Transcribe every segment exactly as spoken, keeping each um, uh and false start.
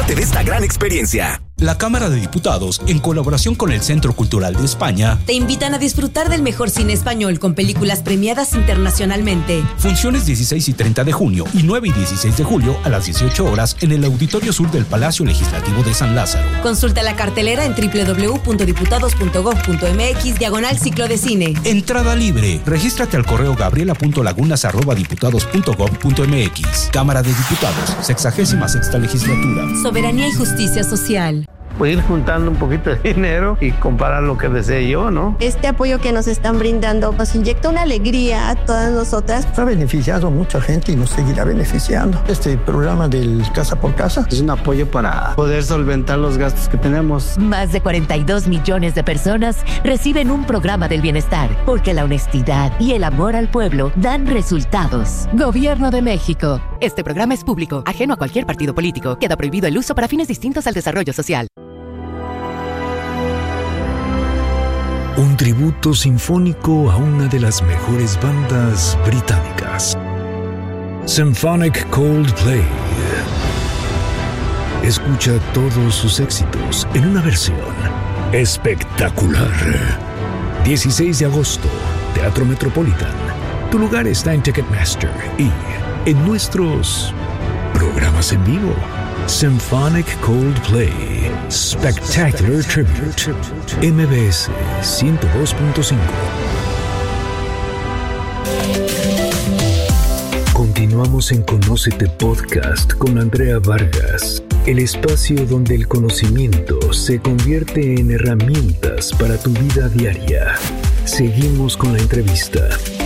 parte de esta gran experiencia. La Cámara de Diputados, en colaboración con el Centro Cultural de España, te invitan a disfrutar del mejor cine español con películas premiadas internacionalmente. Funciones dieciséis y treinta de junio y nueve y dieciséis de julio a las dieciocho horas en el Auditorio Sur del Palacio Legislativo de San Lázaro. Consulta la cartelera en doble u doble u doble u punto diputados punto gob punto eme equis diagonal ciclo de cine. Entrada libre. Regístrate al correo gabriela punto lagunas arroba diputados punto gob punto eme equis. Cámara de Diputados, sexagésima sexta legislatura. Soberanía y justicia social. Pues ir juntando un poquito de dinero y comprar lo que desee yo, ¿no? Este apoyo que nos están brindando nos inyecta una alegría a todas nosotras. Ha beneficiado a mucha gente y nos seguirá beneficiando. Este programa del Casa por Casa es un apoyo para poder solventar los gastos que tenemos. Más de cuarenta y dos millones de personas reciben un programa del bienestar, porque la honestidad y el amor al pueblo dan resultados. Gobierno de México. Este programa es público, ajeno a cualquier partido político. Queda prohibido el uso para fines distintos al desarrollo social. Un tributo sinfónico a una de las mejores bandas británicas. Symphonic Coldplay. Escucha todos sus éxitos en una versión espectacular. dieciséis de agosto, Teatro Metropolitan. Tu lugar está en Ticketmaster y en nuestros programas en vivo. Symphonic Coldplay Spectacular Tribute. M B S ciento dos punto cinco. Continuamos en Conócete Podcast con Andrea Vargas, el espacio donde el conocimiento se convierte en herramientas para tu vida diaria. Seguimos con la entrevista.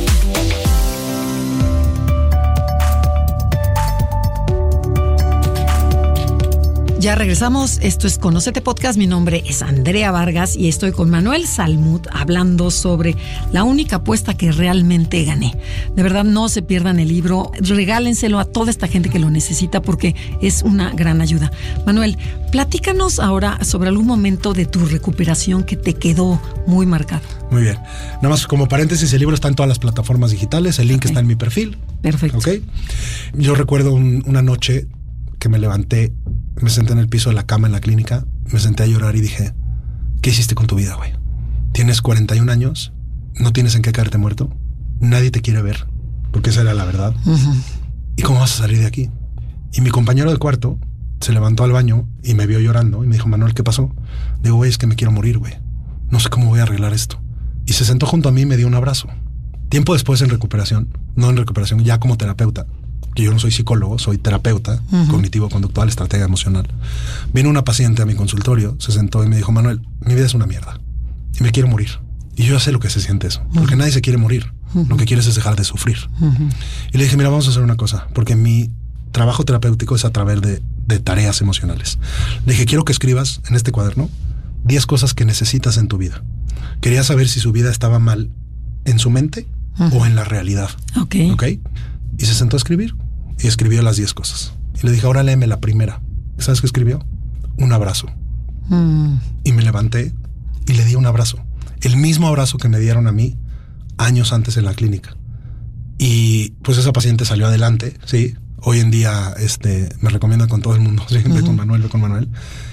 Ya regresamos, esto es Conócete Podcast, mi nombre es Andrea Vargas y estoy con Manuel Salmut hablando sobre la única apuesta que realmente gané. De verdad, no se pierdan el libro, regálenselo a toda esta gente que lo necesita porque es una gran ayuda. Manuel, platícanos ahora sobre algún momento de tu recuperación que te quedó muy marcado. Muy bien, nada más como paréntesis, el libro está en todas las plataformas digitales, el link okay. está en mi perfil. Perfecto. Okay. Yo recuerdo un, una noche que me levanté, me senté en el piso de la cama en la clínica, me senté a llorar y dije, ¿qué hiciste con tu vida, güey? Tienes cuarenta y un años, no tienes en qué caerte muerto, nadie te quiere ver, porque esa era la verdad. Uh-huh. ¿Y cómo vas a salir de aquí? Y mi compañero de cuarto se levantó al baño y me vio llorando y me dijo, Manuel, ¿qué pasó? Digo, güey, es que me quiero morir, güey. No sé cómo voy a arreglar esto. Y se sentó junto a mí y me dio un abrazo. Tiempo después en recuperación, no en recuperación, ya como terapeuta, que yo no soy psicólogo, soy terapeuta, uh-huh. cognitivo-conductual, estratega emocional. Vino una paciente a mi consultorio, se sentó y me dijo, Manuel, mi vida es una mierda y me quiero morir. Y yo ya sé lo que se siente eso, uh-huh. porque nadie se quiere morir. Uh-huh. Lo que quieres es dejar de sufrir. Uh-huh. Y le dije, mira, vamos a hacer una cosa, porque mi trabajo terapéutico es a través de, de tareas emocionales. Le dije, quiero que escribas en este cuaderno diez cosas que necesitas en tu vida. Quería saber si su vida estaba mal en su mente uh-huh. o en la realidad. Ok. ¿Ok? Y se sentó a escribir y escribió las diez cosas. Y le dije, ahora léeme la primera. ¿Sabes qué escribió? Un abrazo. Mm. Y me levanté y le di un abrazo. El mismo abrazo que me dieron a mí años antes en la clínica. Y pues esa paciente salió adelante, sí. Hoy en día este, me recomiendan con todo el mundo. Sí, uh-huh. Ve con Manuel, ve con Manuel.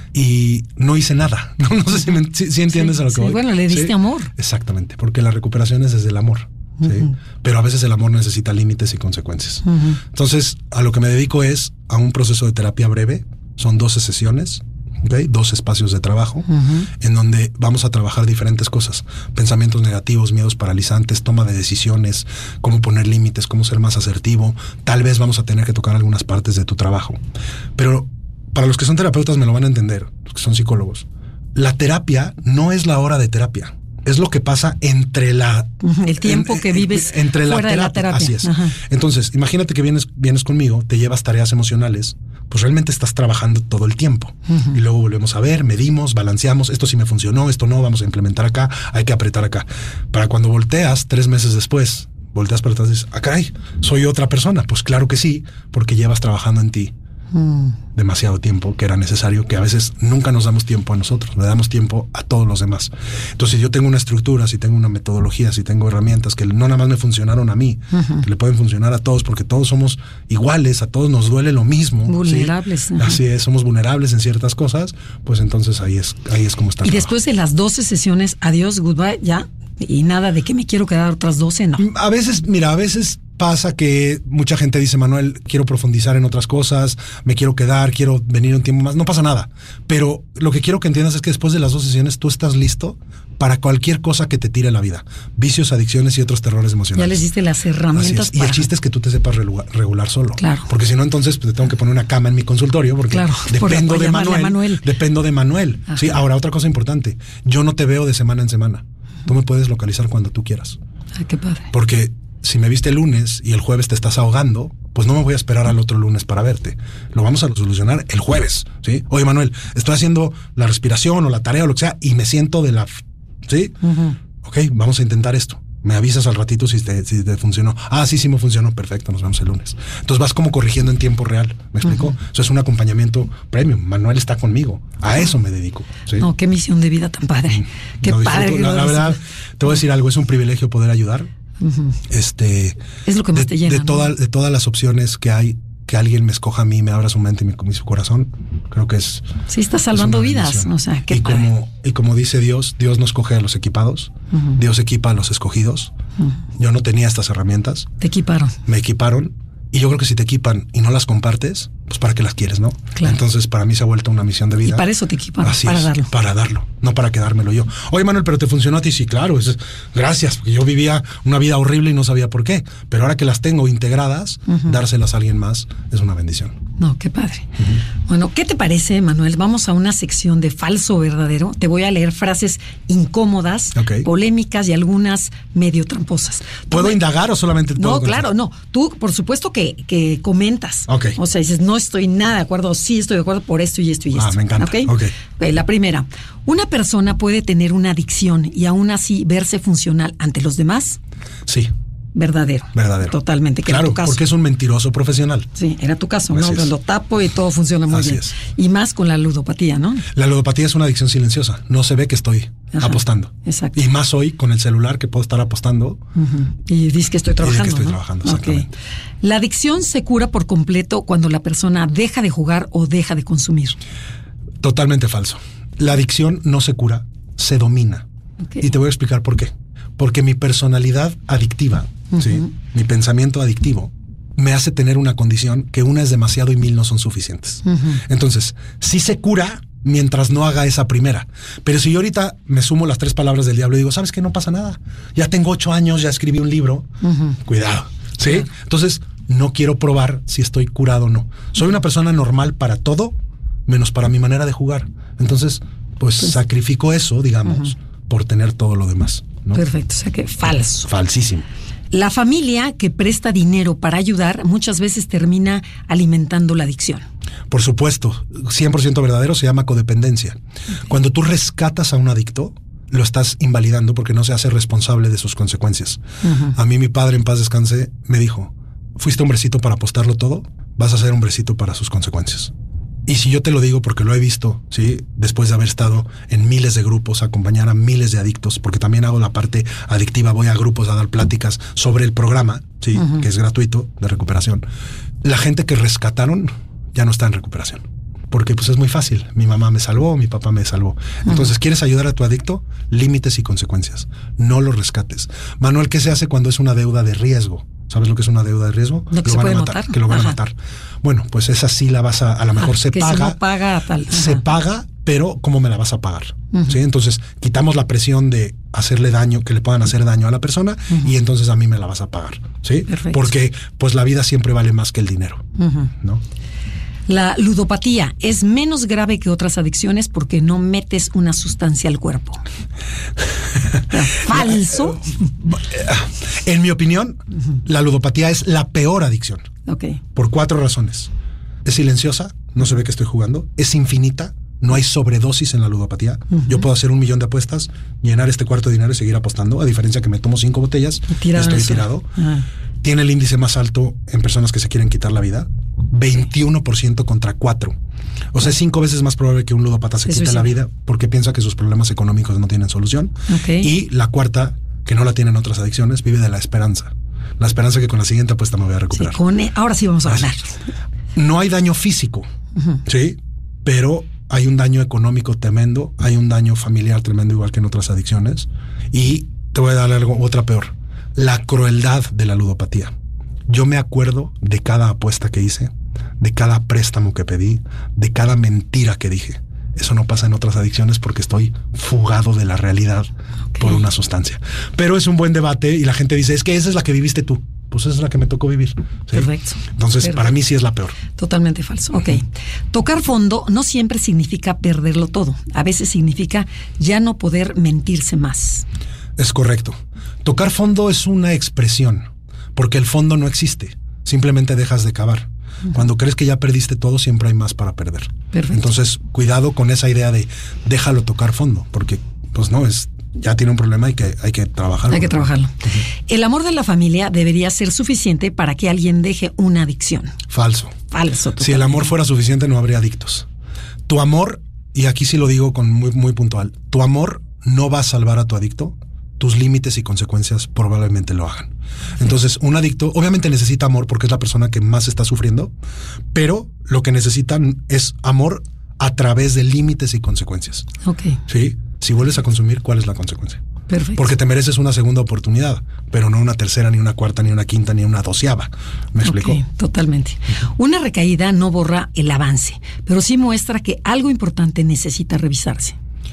Y no hice nada. No, no sé si, me, si, si entiendes sí, a lo que sí, voy. Bueno, le diste ¿sí? amor. Exactamente, porque la recuperación es desde el amor. ¿sí? Uh-huh. Pero a veces el amor necesita límites y consecuencias. Uh-huh. Entonces, a lo que me dedico es a un proceso de terapia breve. Son doce sesiones, ¿okay? dos espacios de trabajo, uh-huh. en donde vamos a trabajar diferentes cosas. Pensamientos negativos, miedos paralizantes, toma de decisiones, cómo poner límites, cómo ser más asertivo. Tal vez vamos a tener que tocar algunas partes de tu trabajo. Pero para los que son terapeutas me lo van a entender, los que son psicólogos. La terapia no es la hora de terapia. Es lo que pasa entre la... El tiempo en, que vives en, entre fuera la terapia. de la terapia. Así es. Ajá. Entonces, imagínate que vienes, vienes conmigo, te llevas tareas emocionales, pues realmente estás trabajando todo el tiempo. Uh-huh. Y luego volvemos a ver, medimos, balanceamos, esto sí me funcionó, esto no, vamos a implementar acá, hay que apretar acá. Para cuando volteas, tres meses después, volteas para atrás y dices, ah, caray, soy otra persona. Pues claro que sí, porque llevas trabajando en ti Mm. Demasiado tiempo que era necesario, que a veces nunca nos damos tiempo a nosotros, le damos tiempo a todos los demás. Entonces, si yo tengo una estructura, si tengo una metodología, si tengo herramientas que no nada más me funcionaron a mí, uh-huh. que le pueden funcionar a todos, porque todos somos iguales, a todos nos duele lo mismo. Vulnerables. ¿Sí? Uh-huh. Así es, somos vulnerables en ciertas cosas, pues entonces ahí es, ahí es como está. Y después de las doce sesiones, adiós, goodbye, ya, y nada de que me quiero quedar otras doce, no. A veces, mira, a veces pasa que mucha gente dice, Manuel, quiero profundizar en otras cosas, me quiero quedar, quiero venir un tiempo más. No pasa nada. Pero lo que quiero que entiendas es que después de las dos sesiones tú estás listo para cualquier cosa que te tire la vida. Vicios, adicciones y otros terrores emocionales. Ya les diste las herramientas. Es. Y para... el chiste es que tú te sepas regular solo. Claro. Porque si no, entonces pues, te tengo que poner una cama en mi consultorio porque claro, dependo, por de Manuel, Manuel. dependo de Manuel. Ajá. Sí, ahora otra cosa importante. Yo no te veo de semana en semana. Tú me puedes localizar cuando tú quieras. Ay, qué padre. Porque si me viste el lunes y el jueves te estás ahogando, pues no me voy a esperar al otro lunes para verte. Lo vamos a solucionar el jueves, ¿sí? Oye, Manuel, estoy haciendo la respiración o la tarea o lo que sea y me siento de la... ¿Sí? Uh-huh. Ok, vamos a intentar esto. Me avisas al ratito si te, si te funcionó. Ah, sí, sí me funcionó. Perfecto, nos vemos el lunes. Entonces vas como corrigiendo en tiempo real. ¿Me explico? Uh-huh. Eso es un acompañamiento premium. Manuel está conmigo. A eso me dedico. ¿Sí? No, qué misión de vida tan padre. Qué no, padre. La, la verdad, te voy a decir algo. Es un privilegio poder ayudar. Uh-huh. Este es lo que más de, te llena, de, ¿no? toda, de todas las opciones que hay, que alguien me escoja a mí, me abra su mente y mi, mi su corazón, creo que es sí está salvando vidas, o sea, qué y padre. como y como dice Dios, Dios no escoge a los equipados, uh-huh. Dios equipa a los escogidos. Uh-huh. Yo no tenía estas herramientas, te equiparon, me equiparon. Y yo creo que si te equipan y no las compartes, pues para qué las quieres, ¿no? Claro. Entonces para mí se ha vuelto una misión de vida. Y para eso te equiparon, Así para es, darlo. Para darlo, no para quedármelo yo. Oye, Manuel, pero te funcionó a ti, sí, claro. Es, gracias, porque yo vivía una vida horrible y no sabía por qué. Pero ahora que las tengo integradas, uh-huh. dárselas a alguien más es una bendición. No, qué padre. Uh-huh. Bueno, ¿qué te parece, Manuel? Vamos a una sección de falso o verdadero. Te voy a leer frases incómodas, okay. polémicas y algunas medio tramposas. ¿Puedo me... indagar o solamente puedo No, claro, no. Tú, por supuesto que, que comentas. Okay. O sea, dices, no estoy nada de acuerdo, sí estoy de acuerdo por esto y esto y esto. Ah, me encanta. ¿Okay? Okay. Okay, la primera, ¿una persona puede tener una adicción y aún así verse funcional ante los demás? Sí. Verdadero. Verdadero. Totalmente, que claro, era tu caso. Porque es un mentiroso profesional. Sí, era tu caso, Así ¿no? es. Lo tapo y todo funciona muy Así bien. Es. Y más con la ludopatía, ¿no? La ludopatía es una adicción silenciosa. No se ve que estoy Ajá, apostando. Exacto. Y más hoy con el celular que puedo estar apostando. Uh-huh. Y dices que estoy trabajando. Y que estoy ¿no? trabajando, exactamente. Okay. La adicción se cura por completo cuando la persona deja de jugar o deja de consumir. Totalmente falso. La adicción no se cura, se domina. Okay. Y te voy a explicar por qué. Porque mi personalidad adictiva, uh-huh. ¿sí? Mi pensamiento adictivo, me hace tener una condición que una es demasiado y mil no son suficientes. Uh-huh. Entonces, sí se cura mientras no haga esa primera. Pero si yo ahorita me sumo las tres palabras del diablo y digo, ¿sabes qué? No pasa nada. Ya tengo ocho años, ya escribí un libro. Uh-huh. Cuidado. ¿Sí? Uh-huh. Entonces, no quiero probar si estoy curado o no. Soy una persona normal para todo, menos para mi manera de jugar. Entonces, pues, pues sacrifico eso, digamos, uh-huh. por tener todo lo demás, ¿no? Perfecto, o sea que falso. Falsísimo. La familia que presta dinero para ayudar muchas veces termina alimentando la adicción. Por supuesto, cien por ciento verdadero, se llama codependencia. Okay. Cuando tú rescatas a un adicto, lo estás invalidando porque no se hace responsable de sus consecuencias. Uh-huh. A mí mi padre, en paz descanse, me dijo, fuiste hombrecito para apostarlo todo, vas a ser hombrecito para sus consecuencias. Y si yo te lo digo porque lo he visto, ¿sí? Después de haber estado en miles de grupos, acompañar a miles de adictos, porque también hago la parte adictiva, voy a grupos a dar pláticas sobre el programa, ¿sí? Uh-huh. Que es gratuito, de recuperación. La gente que rescataron ya no está en recuperación. Porque pues es muy fácil. Mi mamá me salvó, mi papá me salvó. Entonces, uh-huh. ¿quieres ayudar a tu adicto? Límites y consecuencias. No lo rescates. Manuel, ¿qué se hace cuando es una deuda de riesgo? ¿Sabes lo que es una deuda de riesgo? ¿No que lo se van puede a matar, matar? Que lo van Ajá. a matar. Bueno, pues esa sí la vas a, a lo mejor ah, se que paga. Si no paga tal. Ajá. Se paga, pero ¿cómo me la vas a pagar? Uh-huh. ¿Sí? Entonces, quitamos la presión de hacerle daño, que le puedan hacer daño a la persona, uh-huh. y entonces a mí me la vas a pagar. ¿Sí? Perfecto. Porque pues la vida siempre vale más que el dinero. Uh-huh. ¿No? La ludopatía es menos grave que otras adicciones porque no metes una sustancia al cuerpo. Falso. En mi opinión, uh-huh. la ludopatía es la peor adicción. Okay. Por cuatro razones. Es silenciosa, no se ve que estoy jugando. Es infinita, no hay sobredosis en la ludopatía. Uh-huh. Yo puedo hacer un millón de apuestas, llenar este cuarto de dinero y seguir apostando, a diferencia que me tomo cinco botellas y estoy eso. tirado. Uh-huh. Tiene el índice más alto en personas que se quieren quitar la vida. veintiuno por ciento contra cuatro. O sea, es cinco veces más probable que un ludópata se quite la vida porque piensa que sus problemas económicos no tienen solución. Okay. Y la cuarta, que no la tienen otras adicciones, vive de la esperanza. La esperanza que con la siguiente apuesta me voy a recuperar. Sí, con, ahora sí vamos a ganar. No hay daño físico, uh-huh. ¿sí? Pero hay un daño económico tremendo, hay un daño familiar tremendo, igual que en otras adicciones. Y te voy a dar algo, otra peor. La crueldad de la ludopatía. Yo me acuerdo de cada apuesta que hice, de cada préstamo que pedí, de cada mentira que dije. Eso no pasa en otras adicciones porque estoy fugado de la realidad okay. por una sustancia. Pero es un buen debate y la gente dice, es que esa es la que viviste tú. Pues esa es la que me tocó vivir. ¿Sí? Perfecto. Entonces, Perfecto. para mí sí es la peor. Totalmente falso. Ok. Uh-huh. Tocar fondo no siempre significa perderlo todo. A veces significa ya no poder mentirse más. Es correcto. Tocar fondo es una expresión, porque el fondo no existe. Simplemente dejas de cavar. Uh-huh. Cuando crees que ya perdiste todo, siempre hay más para perder. Perfecto. Entonces, cuidado con esa idea de déjalo tocar fondo, porque pues no, es ya tiene un problema y que hay que trabajarlo. Hay que trabajarlo. Uh-huh. El amor de la familia debería ser suficiente para que alguien deje una adicción. Falso. Falso. Si el amor fuera suficiente, no habría adictos. Tu amor, y aquí sí lo digo con muy, muy puntual, tu amor no va a salvar a tu adicto. Tus límites y consecuencias probablemente lo hagan. Entonces, un adicto obviamente necesita amor porque es la persona que más está sufriendo, pero lo que necesitan es amor a través de límites y consecuencias. Ok. ¿Sí? Si vuelves a consumir, ¿cuál es la consecuencia? Perfecto. Porque te mereces una segunda oportunidad, pero no una tercera, ni una cuarta, ni una quinta, ni una doceava. ¿Me explico? Okay, totalmente. Una recaída no borra el avance, pero sí muestra que algo importante necesita revisarse.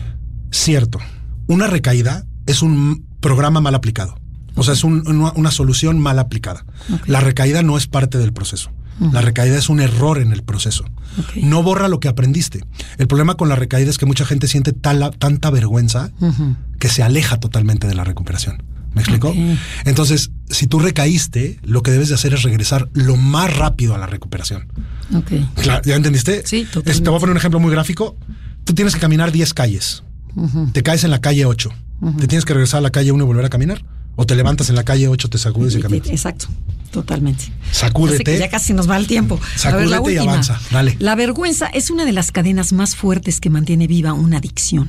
Cierto. Una recaída es un programa mal aplicado. O sea, es un, una, una solución mal aplicada. Okay. La recaída no es parte del proceso. Uh-huh. La recaída es un error en el proceso. Okay. No borra lo que aprendiste. El problema con la recaída es que mucha gente siente tala, tanta vergüenza uh-huh. que se aleja totalmente de la recuperación. ¿Me explico? Okay. Entonces, si tú recaíste, lo que debes de hacer es regresar lo más rápido a la recuperación. Okay. Claro, ¿ya entendiste? Sí, totalmente. Es, te voy a poner un ejemplo muy gráfico. Tú tienes que caminar diez calles. Uh-huh. Te caes en la calle ocho. Uh-huh. ¿Te tienes que regresar a la calle uno y volver a caminar? ¿O te levantas en la calle ocho, te sacudes y, y caminas? Exacto, totalmente. Sacúdete. Ya casi nos va el tiempo. Sacúdete a ver, la última. Y avanza. Dale. La vergüenza es una de las cadenas más fuertes que mantiene viva una adicción.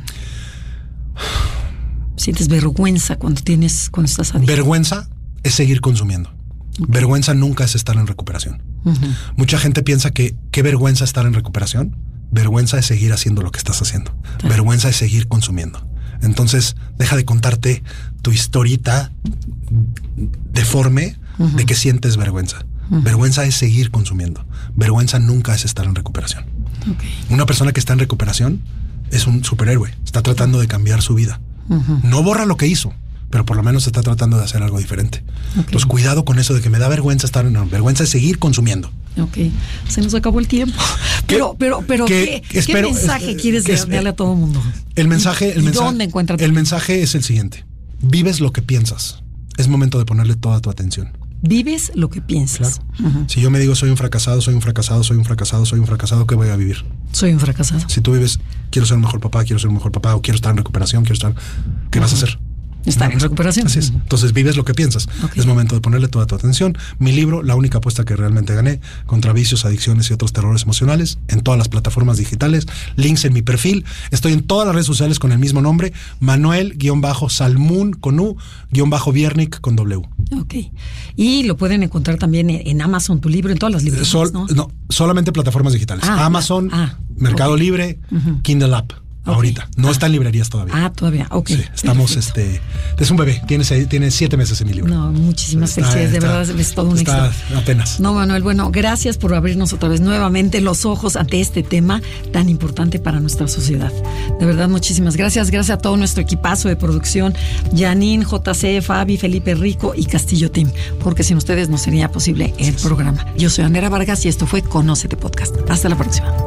¿Sientes vergüenza cuando tienes, cuando estás adicto? Vergüenza es seguir consumiendo. Okay. Vergüenza nunca es estar en recuperación. Uh-huh. Mucha gente piensa que qué vergüenza estar en recuperación. Vergüenza es seguir haciendo lo que estás haciendo. Ah. Vergüenza es seguir consumiendo. Entonces, deja de contarte tu historita deforme uh-huh. de que sientes vergüenza. Uh-huh. Vergüenza es seguir consumiendo. Vergüenza nunca es estar en recuperación. Okay. Una persona que está en recuperación es un superhéroe. Está tratando de cambiar su vida. Uh-huh. No borra lo que hizo, pero por lo menos está tratando de hacer algo diferente. Okay. Entonces, cuidado con eso de que me da vergüenza estar en... No, vergüenza es seguir consumiendo. Ok, se nos acabó el tiempo. Pero, pero, pero, ¿qué, ¿qué, espero, ¿qué mensaje es, quieres es, darle a todo el mundo? El mensaje, el mensaje, ¿dónde encuentras? El mensaje es el siguiente: vives lo que piensas. Es momento de ponerle toda tu atención. Vives lo que piensas. Claro. Uh-huh. Si yo me digo soy un fracasado, soy un fracasado, soy un fracasado, soy un fracasado, ¿qué voy a vivir? Soy un fracasado. Si tú vives, quiero ser un mejor papá, quiero ser un mejor papá, o quiero estar en recuperación, quiero estar, ¿qué uh-huh. vas a hacer? Estar en recuperación. Así es. Entonces vives lo que piensas. Okay. Es momento de ponerle toda tu atención. Mi libro, La única apuesta que realmente gané, contra vicios, adicciones y otros terrores emocionales, en todas las plataformas digitales, links en mi perfil. Estoy en todas las redes sociales con el mismo nombre, Manuel-Salmún con U, guión bajo Viernik con W. Ok. Y lo pueden encontrar también en Amazon, tu libro, en todas las librerías, Sol, ¿no? No, solamente plataformas digitales. Ah, Amazon, ah, Mercado okay. Libre, uh-huh. Kindle App. Okay. Ahorita. No ah. está en librerías todavía. Ah, todavía. Ok. Sí, estamos, Perfecto. este... Es un bebé. Tiene, tiene siete meses en mi libro. No, muchísimas está, felicidades. De está, verdad, es todo un está éxito. apenas. No, Manuel, bueno, gracias por abrirnos otra vez nuevamente los ojos ante este tema tan importante para nuestra sociedad. De verdad, muchísimas gracias. Gracias a todo nuestro equipazo de producción. Janine, J C, Fabi, Felipe Rico y Castillo Team. Porque sin ustedes no sería posible el programa. Yo soy Andrea Vargas y esto fue Conócete Podcast. Hasta la próxima.